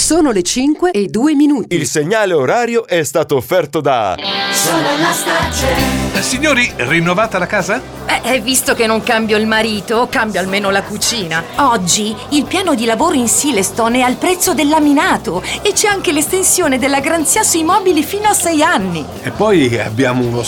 Sono le 5:02. Il segnale orario è stato offerto da Solarlastagen. Signori, rinnovata la casa? Visto che non cambio il marito, cambio almeno la cucina. Oggi il piano di lavoro in Silestone è al prezzo del laminato e c'è anche l'estensione della garanzia sui mobili fino a 6 anni. E poi abbiamo uno